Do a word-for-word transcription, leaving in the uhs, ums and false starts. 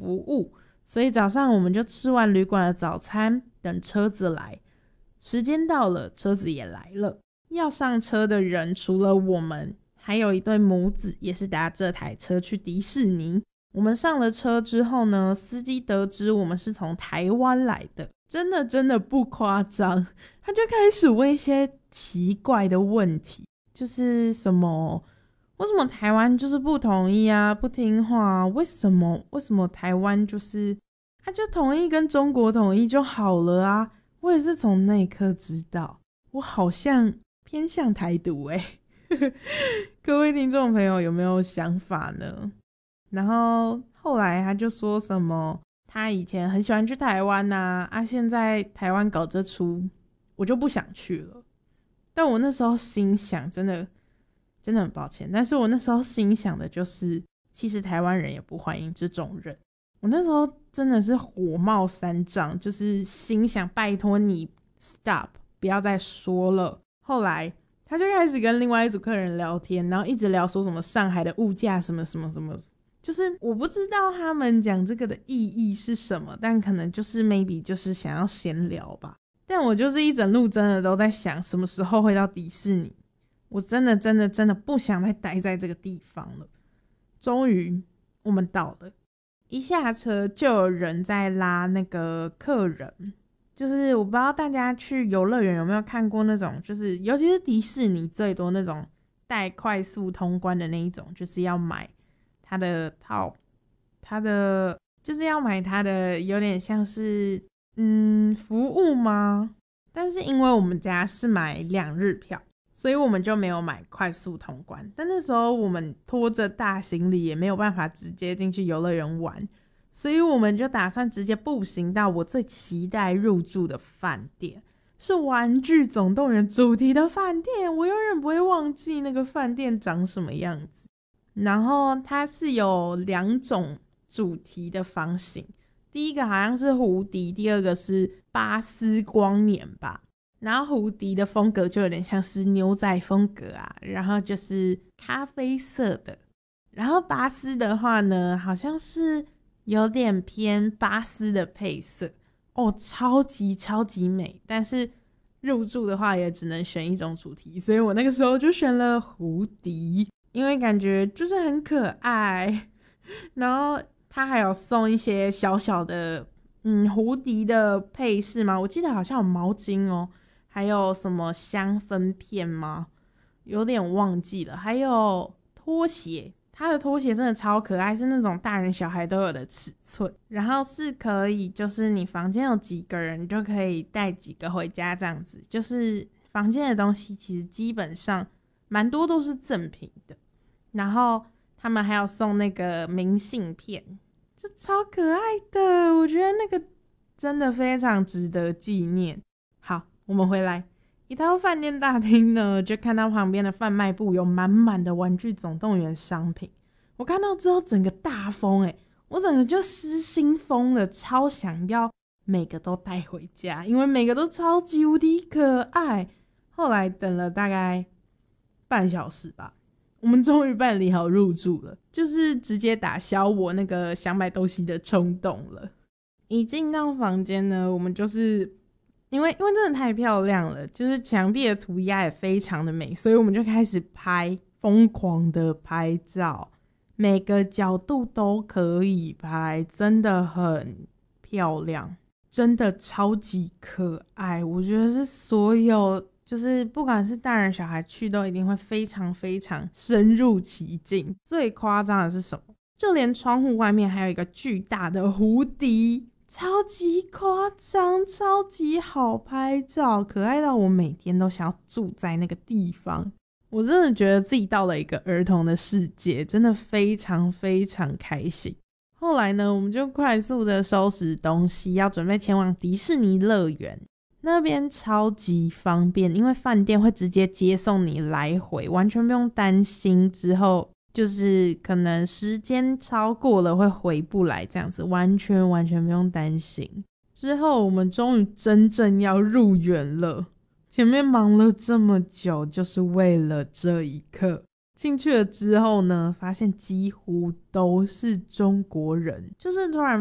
服务，所以早上我们就吃完旅馆的早餐，等车子来。时间到了，车子也来了。要上车的人除了我们，还有一对母子也是搭这台车去迪士尼。我们上了车之后呢，司机得知我们是从台湾来的，真的真的不夸张，他就开始问一些奇怪的问题，就是什么为什么台湾就是不同意啊，不听话啊，为什么为什么台湾就是他就同意跟中国统一就好了啊。我也是从那一刻知道我好像偏向台独欸各位听众朋友有没有想法呢？然后后来他就说什么他以前很喜欢去台湾啊，啊现在台湾搞这出我就不想去了。但我那时候心想真的真的很抱歉，但是我那时候心想的就是其实台湾人也不欢迎这种人。我那时候真的是火冒三丈，就是心想拜托你 stop 不要再说了。后来他就开始跟另外一组客人聊天，然后一直聊说什么上海的物价什么什么什么，就是我不知道他们讲这个的意义是什么，但可能就是 maybe 就是想要闲聊吧。但我就是一整路真的都在想什么时候会到迪士尼，我真的真的真的不想再待在这个地方了。终于我们到了，一下车就有人在拉那个客人，就是我不知道大家去游乐园有没有看过那种，就是尤其是迪士尼最多那种带快速通关的那一种，就是要买他的套，他的就是要买他的有点像是嗯服务吗？但是因为我们家是买两日票，所以我们就没有买快速通关。但那时候我们拖着大行李也没有办法直接进去游乐园玩，所以我们就打算直接步行到我最期待入住的饭店，是玩具总动员主题的饭店。我永远不会忘记那个饭店长什么样子。然后它是有两种主题的房型，第一个好像是胡迪，第二个是巴斯光年吧。然后胡迪的风格就有点像是牛仔风格啊，然后就是咖啡色的。然后巴斯的话呢，好像是有点偏巴斯的配色哦，超级超级美。但是入住的话也只能选一种主题，所以我那个时候就选了胡迪，因为感觉就是很可爱。然后他还有送一些小小的嗯胡迪的配饰吗？我记得好像有毛巾哦，还有什么香氛片吗？有点忘记了。还有拖鞋，他的拖鞋真的超可爱，是那种大人小孩都有的尺寸，然后是可以就是你房间有几个人你就可以带几个回家这样子，就是房间的东西其实基本上蛮多都是赠品的。然后他们还有送那个明信片，就超可爱的，我觉得那个真的非常值得纪念。好，我们回来，一到饭店大厅呢，就看到旁边的贩卖部有满满的玩具总动员商品。我看到之后整个大疯欸，我整个就失心疯了，超想要每个都带回家，因为每个都超级无敌可爱。后来等了大概半小时吧，我们终于办理好入住了，就是直接打消我那个想买东西的冲动了。一进到房间呢，我们就是因为因为真的太漂亮了，就是墙壁的涂鸦也非常的美，所以我们就开始拍，疯狂的拍照，每个角度都可以拍，真的很漂亮，真的超级可爱。我觉得是所有就是不管是大人小孩去都一定会非常非常深入其境。最夸张的是什么？就连窗户外面还有一个巨大的胡迪，超级夸张，超级好拍照，可爱到我每天都想要住在那个地方。我真的觉得自己到了一个儿童的世界，真的非常非常开心。后来呢，我们就快速的收拾东西，要准备前往迪士尼乐园。那边超级方便，因为饭店会直接接送你来回，完全不用担心之后就是可能时间超过了会回不来这样子，完全完全不用担心。之后我们终于真正要入园了，前面忙了这么久就是为了这一刻。进去了之后呢，发现几乎都是中国人，就是突然